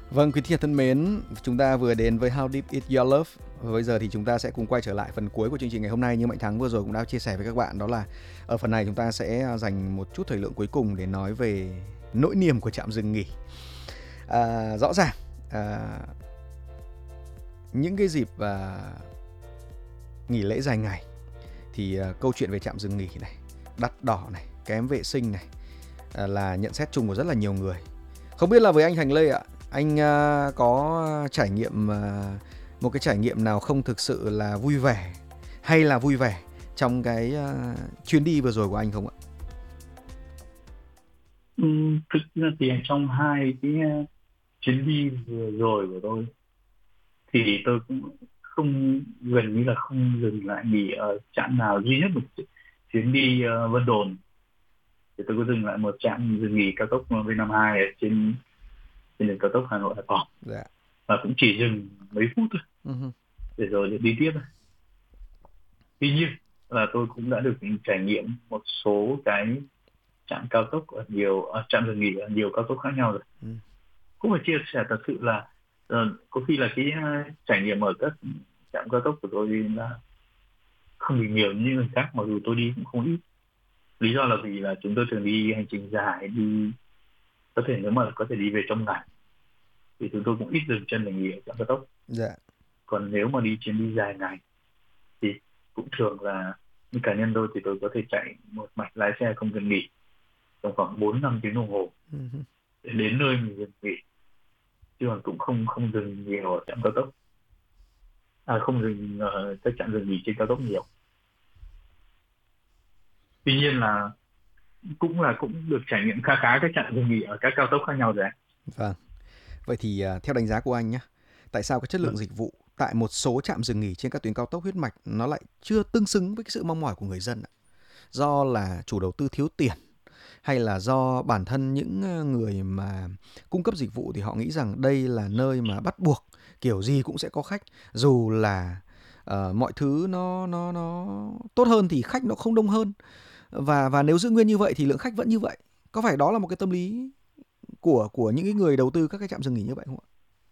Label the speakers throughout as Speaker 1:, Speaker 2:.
Speaker 1: Vâng, quý thính giả thân mến, chúng ta vừa đến với How Deep Is Your Love. Và bây giờ thì chúng ta sẽ cùng quay trở lại phần cuối của chương trình ngày hôm nay. Như Mạnh Thắng vừa rồi cũng đã chia sẻ với các bạn, đó là ở phần này chúng ta sẽ dành một chút thời lượng cuối cùng để nói về nỗi niềm của trạm dừng nghỉ. Rõ ràng những cái dịp nghỉ lễ dài ngày thì câu chuyện về trạm dừng nghỉ này, đắt đỏ này, kém vệ sinh này là nhận xét chung của rất là nhiều người. Không biết là với anh Thành Lê ạ, anh có trải nghiệm một cái trải nghiệm nào không thực sự là vui vẻ hay là vui vẻ trong cái chuyến đi vừa rồi của anh không ạ?
Speaker 2: Thực ra thì trong hai cái chuyến đi vừa rồi của tôi thì tôi cũng gần như là không dừng lại nghỉ ở trạm nào. Duy nhất một chuyến đi Vân Đồn thì tôi có dừng lại một trạm dừng nghỉ cao tốc V52 ở trên đường cao tốc Hà Nội Hải Phòng,
Speaker 1: Dạ.
Speaker 2: và cũng chỉ dừng mấy phút thôi để rồi đi tiếp thôi. Tuy nhiên là tôi cũng đã được trải nghiệm một số cái trạm cao tốc trạm dừng nghỉ ở nhiều cao tốc khác nhau rồi. Cũng phải chia sẻ thật sự là có khi là cái trải nghiệm ở các trạm cao tốc của tôi là không bị nhiều như người khác, mặc dù tôi đi cũng không ít. Lý do là vì là chúng tôi thường đi hành trình dài, đi có thể nếu mà có thể đi về trong ngày thì chúng tôi cũng ít dừng chân để nghỉ ở trạm cao tốc.
Speaker 1: Dạ.
Speaker 2: Còn nếu mà đi chuyến đi dài ngày thì cũng thường là như cá nhân tôi thì tôi có thể chạy một mạch lái xe không dừng nghỉ trong khoảng 4-5 tiếng đồng hồ để đến nơi mình dừng nghỉ, chứ còn cũng không dừng nhiều ở trạm cao tốc, không dừng các trạm dừng nghỉ trên cao tốc nhiều. Tuy nhiên là cũng được trải nghiệm khá các trạm dừng nghỉ ở các cao tốc khác nhau rồi.
Speaker 1: Vâng. Vậy thì theo đánh giá của anh nhé, tại sao cái chất lượng dịch vụ tại một số trạm dừng nghỉ trên các tuyến cao tốc huyết mạch nó lại chưa tương xứng với cái sự mong mỏi của người dân ạ? Do là chủ đầu tư thiếu tiền, hay là do bản thân những người mà cung cấp dịch vụ thì họ nghĩ rằng đây là nơi mà bắt buộc kiểu gì cũng sẽ có khách, dù là mọi thứ nó tốt hơn thì khách nó không đông hơn, và nếu giữ nguyên như vậy thì lượng khách vẫn như vậy. Có phải đó là một cái tâm lý của những cái người đầu tư các cái trạm dừng nghỉ như vậy không ạ?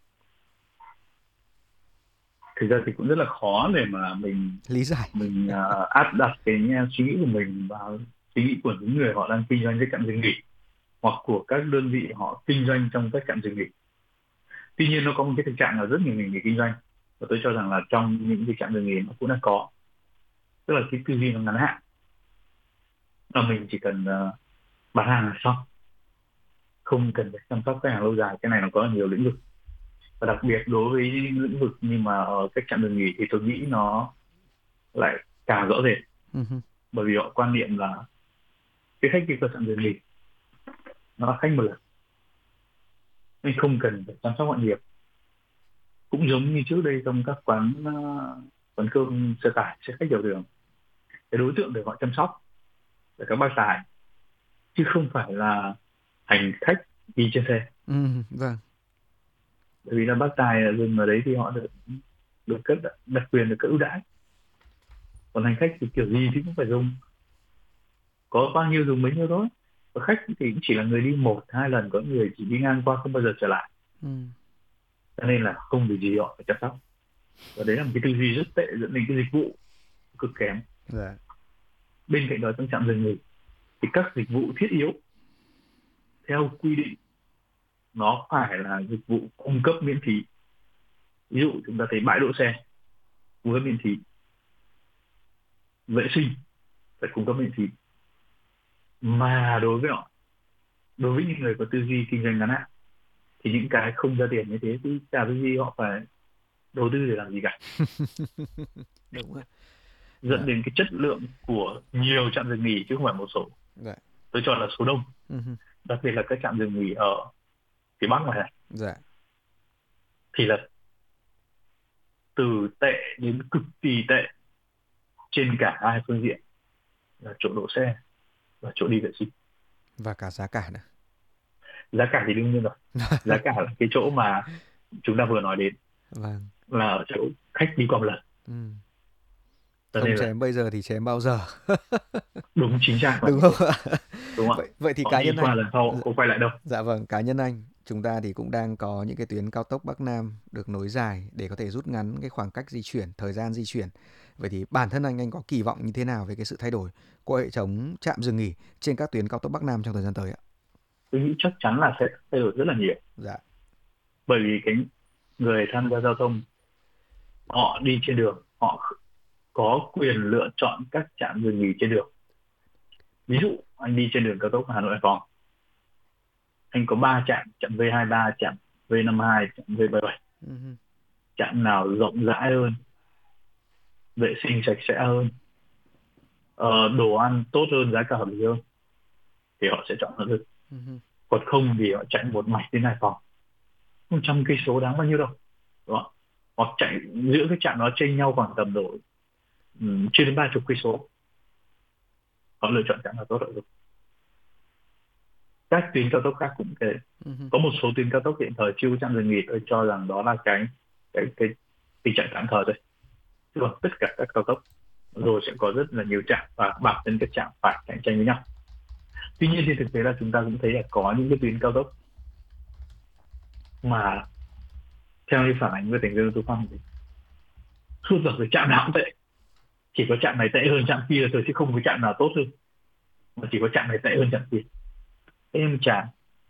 Speaker 2: Thực ra thì cũng rất là khó để mà mình
Speaker 1: Lý giải.
Speaker 2: áp đặt cái suy nghĩ của mình vào suy nghĩ của những người họ đang kinh doanh cái trạm dừng nghỉ hoặc của các đơn vị họ kinh doanh trong các trạm dừng nghỉ. Tuy nhiên nó có một cái thực trạng là rất nhiều người kinh doanh, và tôi cho rằng là trong những cái trạm dừng nghỉ nó cũng đang có, tức là cái tư duy nó ngắn hạn, là mình chỉ cần bán hàng là xong, không cần phải chăm sóc khách hàng lâu dài. Cái này nó có nhiều lĩnh vực, và đặc biệt đối với lĩnh vực nhưng mà ở các trạm dừng nghỉ thì tôi nghĩ nó lại càng rõ rệt. Bởi vì họ quan niệm là cái khách đi qua trạm dừng nghỉ nó là khách một lần, nên không cần phải chăm sóc họ nhiều. Cũng giống như trước đây trong các quán cơm xe tải, xe khách đầu đường, cái đối tượng để họ chăm sóc là các bác tài, chứ không phải là hành khách đi trên xe.
Speaker 1: Vâng.
Speaker 2: Bởi vì là bác tài dừng ở đấy thì họ được cấp đặc quyền, được cấp ưu đãi. Còn hành khách thì kiểu gì thì cũng phải dùng, có bao nhiêu dùng bấy nhiêu thôi. Và khách thì cũng chỉ là người đi 1-2 lần, có người chỉ đi ngang qua không bao giờ trở lại. Cho nên là không vì gì họ phải chăm sóc. Và đấy là một cái tư duy rất tệ, dẫn đến cái dịch vụ cực kém. Bên cạnh đó, trong trạm dừng nghỉ thì các dịch vụ thiết yếu theo quy định nó phải là dịch vụ cung cấp miễn phí. Ví dụ chúng ta thấy bãi đỗ xe cung cấp miễn phí, vệ sinh phải cung cấp miễn phí. Mà đối với những người có tư duy kinh doanh ngắn hạn thì những cái không ra tiền như thế thì chả cái gì họ phải đầu tư để làm gì cả.
Speaker 1: Đúng rồi.
Speaker 2: Dẫn đến cái chất lượng của nhiều trạm dừng nghỉ chứ không phải một số. Tôi cho là số đông. Đặc biệt là các trạm dừng nghỉ ở phía Bắc này thì là từ tệ đến cực kỳ tệ trên cả hai phương diện, là chỗ đỗ xe và chỗ đi vệ sinh,
Speaker 1: và cả giá cả nữa.
Speaker 2: Giá cả thì đương nhiên rồi. Giá cả là cái chỗ mà chúng ta vừa nói đến. Là ở chỗ khách đi qua một lần.
Speaker 1: Không chém bây giờ thì chém bao giờ.
Speaker 2: Đúng, chính xác.
Speaker 1: Đúng không ạ?
Speaker 2: Đúng ạ.
Speaker 1: Vậy thì
Speaker 2: họ
Speaker 1: cá
Speaker 2: đi
Speaker 1: nhân
Speaker 2: qua
Speaker 1: anh,
Speaker 2: lần sau không quay lại đâu.
Speaker 1: Dạ vâng, cá nhân anh Chúng ta thì cũng đang có những cái tuyến cao tốc Bắc Nam được nối dài để có thể rút ngắn cái khoảng cách di chuyển, thời gian di chuyển. Vậy thì bản thân anh có kỳ vọng như thế nào về cái sự thay đổi của hệ thống trạm dừng nghỉ trên các tuyến cao tốc Bắc Nam trong thời gian tới ạ?
Speaker 2: Tôi nghĩ chắc chắn là sẽ thay đổi rất là nhiều,
Speaker 1: Dạ.
Speaker 2: bởi vì cái người tham gia giao thông họ đi trên đường, họ có quyền lựa chọn các trạm dừng nghỉ trên đường. Ví dụ anh đi trên đường cao tốc Hà Nội Hải Phòng, anh có 3 trạm: trạm V23, trạm V52, trạm V77.
Speaker 1: Ừ.
Speaker 2: Trạm nào rộng rãi hơn, vệ sinh sạch sẽ hơn, đồ ăn tốt hơn, giá cả hợp lý hơn, thì họ sẽ chọn nó được.
Speaker 1: Ừ.
Speaker 2: Còn không thì họ chạy một mạch đến Hải Phòng, 100 cây số đáng bao nhiêu đâu, đúng không? Hoặc chạy giữa cái trạm nó chênh nhau khoảng tầm độ chưa đến 30 cây số, họ lựa chọn trạm nào tốt hơn. Các tuyến cao tốc khác cũng thế.
Speaker 1: Ừ.
Speaker 2: Có một số tuyến cao tốc hiện thời chưa có trạm dừng nghỉ, tôi cho rằng đó là cái tình trạng tạm thời thôi. Chứ còn tất cả các cao tốc rồi sẽ có rất là nhiều trạm, và bản thân các trạm phải cạnh tranh với nhau. Tuy nhiên thì thực tế là chúng ta cũng thấy là có những cái tuyến cao tốc mà theo như phản ánh của thành phố Tô Văn thì suốt giờ cái trạm nào cũng tệ, chỉ có trạm này tệ hơn trạm kia thôi, chứ không có trạm nào tốt hơn, mà chỉ có trạm này tệ hơn trạm kia. Thế em chán.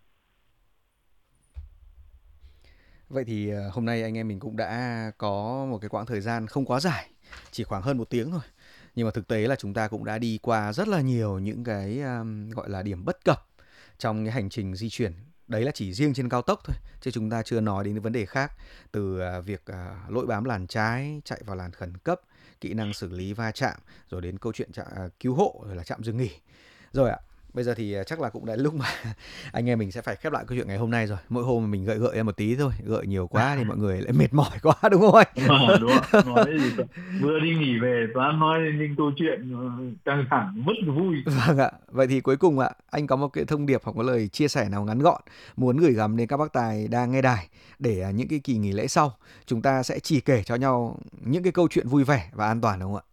Speaker 1: Vậy thì hôm nay anh em mình cũng đã có một cái quãng thời gian không quá dài, chỉ khoảng hơn 1 tiếng thôi. Nhưng mà thực tế là chúng ta cũng đã đi qua rất là nhiều những cái gọi là điểm bất cập trong cái hành trình di chuyển. Đấy là chỉ riêng trên cao tốc thôi, chứ chúng ta chưa nói đến những vấn đề khác, từ việc lỗi bám làn trái, chạy vào làn khẩn cấp, kỹ năng xử lý va chạm, rồi đến câu chuyện cứu hộ, rồi là trạm dừng nghỉ. Rồi ạ, bây giờ thì chắc là cũng đến lúc mà anh em mình sẽ phải khép lại câu chuyện ngày hôm nay rồi. Mỗi hôm mình gợi gợi em một tí thôi, gợi nhiều quá thì mọi người lại mệt mỏi quá, đúng không anh?
Speaker 2: Đúng không? Nói gì cơ? Vừa đi nghỉ về toán nói những câu chuyện căng thẳng mất vui.
Speaker 1: Vâng ạ. Vậy thì cuối cùng ạ, anh có một cái thông điệp hoặc có lời chia sẻ nào ngắn gọn muốn gửi gắm đến các bác tài đang nghe đài, để những cái kỳ nghỉ lễ sau chúng ta sẽ chỉ kể cho nhau những cái câu chuyện vui vẻ và an toàn, đúng không ạ?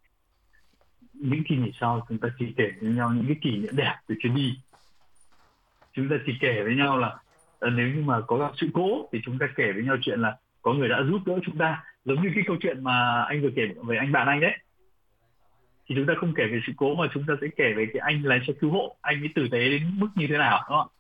Speaker 2: Những kỳ nghỉ sau chúng ta chỉ kể với nhau những cái kỷ niệm đẹp từ chuyến đi. Chúng ta chỉ kể với nhau là nếu như mà có gặp sự cố thì chúng ta kể với nhau chuyện là có người đã giúp đỡ chúng ta, giống như cái câu chuyện mà anh vừa kể về anh bạn anh đấy. Thì chúng ta không kể về sự cố, mà chúng ta sẽ kể về cái anh lái xe cứu hộ, anh ấy tử tế đến mức như thế nào, đúng không?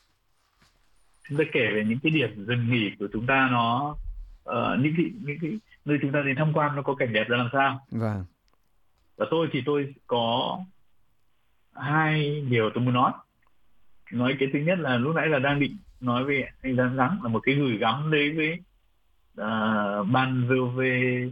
Speaker 2: Chúng ta kể về những cái điểm dừng nghỉ của chúng ta, nó những cái nơi chúng ta đến tham quan nó có cảnh đẹp ra làm sao.
Speaker 1: Vâng.
Speaker 2: Và tôi thì tôi có hai điều tôi muốn nói. Cái thứ nhất là lúc nãy là đang định nói về anh Giang Thắng, là một cái gửi gắm đấy với ban VOV,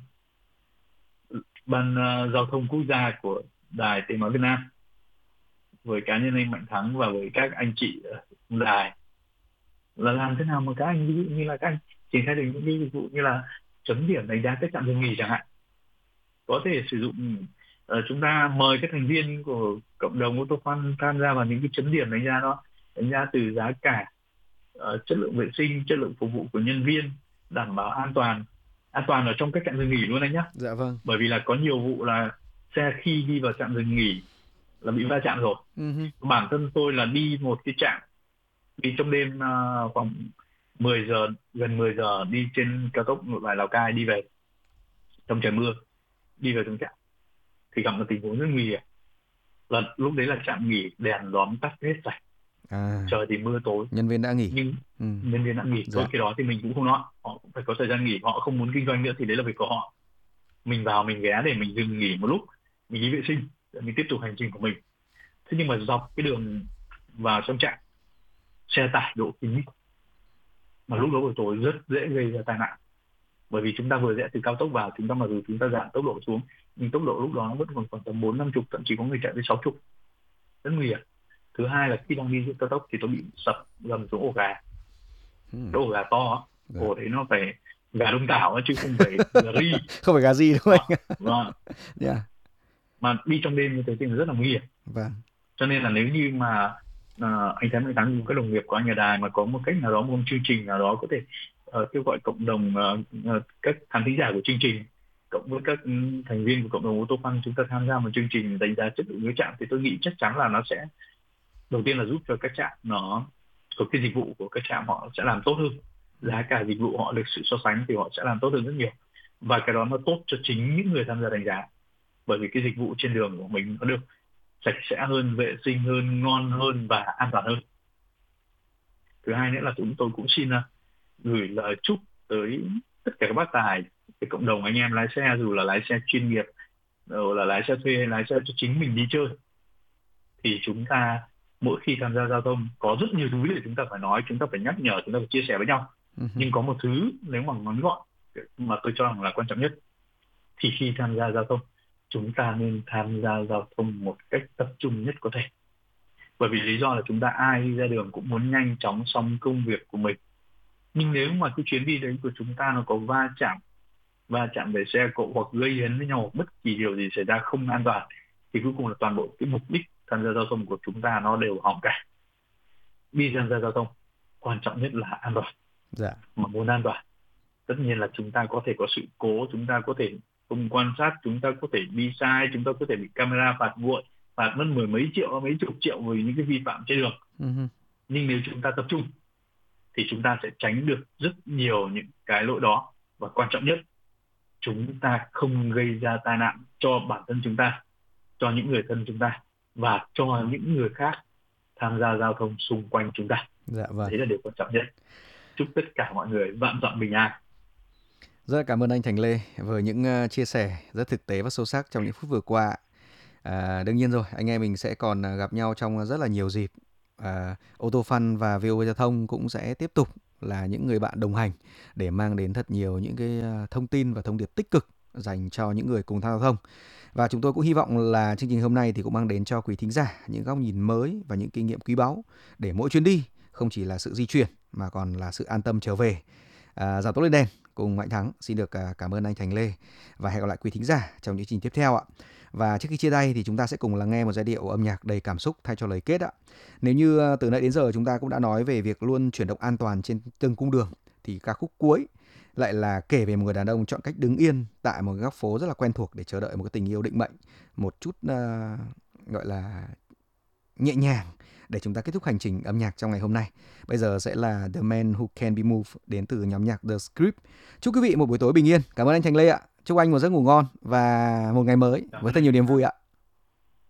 Speaker 2: ban giao thông quốc gia của đài tiếng nói Việt Nam, với cá nhân anh Mạnh Thắng và với các anh chị ở đài, là làm thế nào mà các anh, ví dụ như là các anh triển khai được những cái dịch vụ như là chấm điểm đánh giá các trạm dừng nghỉ chẳng hạn. Có thể sử dụng chúng ta mời các thành viên của cộng đồng ô tô fan tham gia vào những cái chấm điểm đánh giá đó, đánh giá từ giá cả, chất lượng vệ sinh, chất lượng phục vụ của nhân viên, đảm bảo an toàn ở trong các trạm dừng nghỉ luôn anh nhé.
Speaker 1: Dạ vâng.
Speaker 2: Bởi vì là có nhiều vụ là xe khi đi vào trạm dừng nghỉ là bị va chạm rồi. Bản thân tôi là đi một cái trạm, đi trong đêm khoảng 10 giờ, gần 10 giờ, đi trên cao tốc Nội Bài Lào Cai đi về trong trời mưa, đi về trong trạm thì gặp một tình huống rất nguy hiểm. Là lúc đấy là trạm nghỉ đèn đóm tắt hết rồi, trời thì mưa tối,
Speaker 1: nhân viên đã nghỉ.
Speaker 2: nhưng nhân viên đã nghỉ.
Speaker 1: Dạ.
Speaker 2: Thôi cái đó thì mình cũng không nói, họ cũng phải có thời gian nghỉ, họ không muốn kinh doanh nữa thì đấy là việc của họ. Mình vào mình ghé để mình dừng nghỉ một lúc, mình đi vệ sinh, để mình tiếp tục hành trình của mình. Thế nhưng mà dọc cái đường vào trong trạm, xe tải đỗ kín, mà lúc đó buổi tối rất dễ gây ra tai nạn. Bởi vì chúng ta vừa rẽ từ cao tốc vào, chúng ta mặc dù chúng ta giảm tốc độ xuống, nhưng tốc độ lúc đó nó vẫn còn khoảng tầm 40-50, thậm chí có người chạy tới 60, rất nguy hiểm. Thứ hai là khi đang đi trên cao tốc thì tôi bị sập gầm xuống ổ gà. Cái ổ gà to, ổ đấy nó phải gà đông tảo chứ không phải gà ri.
Speaker 1: Không phải gà ri đúng không anh?
Speaker 2: Vâng.
Speaker 1: Yeah.
Speaker 2: Mà đi trong đêm như thế thì rất là nguy hiểm.
Speaker 1: Vâng.
Speaker 2: Cho nên là nếu như mà anh Thái Mạnh Thắng cùng các đồng nghiệp của anh ở đài mà có một cách nào đó, một chương trình nào đó có thể kêu gọi cộng đồng, các khán thính giả của chương trình cộng với các thành viên của cộng đồng ô tô fan, chúng ta tham gia một chương trình đánh giá chất lượng với trạm, thì tôi nghĩ chắc chắn là nó sẽ đầu tiên là giúp cho các trạm nó số cái dịch vụ của các trạm họ sẽ làm tốt hơn, giá cả dịch vụ họ được sự so sánh thì họ sẽ làm tốt hơn rất nhiều, và cái đó nó tốt cho chính những người tham gia đánh giá, bởi vì cái dịch vụ trên đường của mình nó được sạch sẽ hơn, vệ sinh hơn, ngon hơn và an toàn hơn. Thứ hai nữa là chúng tôi cũng xin gửi lời chúc tới tất cả các bác tài, cái cộng đồng anh em lái xe, dù là lái xe chuyên nghiệp, dù là lái xe thuê hay lái xe cho chính mình đi chơi, thì chúng ta mỗi khi tham gia giao thông có rất nhiều thứ để chúng ta phải nói, chúng ta phải nhắc nhở, chúng ta phải chia sẻ với nhau. Nhưng có một thứ nếu mà ngắn gọn mà tôi cho rằng là quan trọng nhất, thì khi tham gia giao thông chúng ta nên tham gia giao thông một cách tập trung nhất có thể. Bởi vì lý do là chúng ta ai đi ra đường cũng muốn nhanh chóng xong công việc của mình. Nhưng nếu mà cái chuyến đi đấy của chúng ta nó có va chạm về xe cộ hoặc gây hấn với nhau, bất kỳ điều gì xảy ra không an toàn, thì cuối cùng là toàn bộ cái mục đích tham gia giao thông của chúng ta nó đều hỏng cả. Đi tham gia giao thông quan trọng nhất là an toàn.
Speaker 1: Dạ.
Speaker 2: Mà muốn an toàn, tất nhiên là chúng ta có thể có sự cố, chúng ta có thể không quan sát, chúng ta có thể đi sai, chúng ta có thể bị camera phạt nguội, phạt mất mười mấy triệu, mấy chục triệu vì những cái vi phạm trên đường. Nhưng nếu chúng ta tập trung thì chúng ta sẽ tránh được rất nhiều những cái lỗi đó. Và quan trọng nhất, chúng ta không gây ra tai nạn cho bản thân chúng ta, cho những người thân chúng ta và cho những người khác tham gia giao thông xung quanh chúng ta.
Speaker 1: Dạ vâng.
Speaker 2: Đấy là điều quan trọng nhất. Chúc tất cả mọi người vạn dặm bình an.
Speaker 1: Rất cảm ơn anh Thành Lê với những chia sẻ rất thực tế và sâu sắc trong những phút vừa qua. Đương nhiên rồi, anh em mình sẽ còn gặp nhau trong rất là nhiều dịp. Ô tô Fun và VOV Giao thông cũng sẽ tiếp tục là những người bạn đồng hành để mang đến thật nhiều những cái thông tin và thông điệp tích cực dành cho những người cùng tham gia giao thông. Và chúng tôi cũng hy vọng là chương trình hôm nay thì cũng mang đến cho quý thính giả những góc nhìn mới và những kinh nghiệm quý báu để mỗi chuyến đi không chỉ là sự di chuyển mà còn là sự an tâm trở về. Giảm tốc lên đèn cùng Mạnh Thắng xin được cảm ơn anh Thành Lê và hẹn gặp lại quý thính giả trong những chương trình tiếp theo ạ. Và trước khi chia tay thì chúng ta sẽ cùng lắng nghe một giai điệu âm nhạc đầy cảm xúc thay cho lời kết ạ. Nếu như từ nãy đến giờ chúng ta cũng đã nói về việc luôn chuyển động an toàn trên từng cung đường, thì ca khúc cuối lại là kể về một người đàn ông chọn cách đứng yên tại một góc phố rất là quen thuộc để chờ đợi một cái tình yêu định mệnh, một chút gọi là nhẹ nhàng để chúng ta kết thúc hành trình âm nhạc trong ngày hôm nay. Bây giờ sẽ là The Man Who Can Be Moved đến từ nhóm nhạc The Script. Chúc quý vị một buổi tối bình yên. Cảm ơn anh Thành Lê ạ. Chúc anh một giấc ngủ ngon và một ngày mới với thật nhiều niềm vui ạ.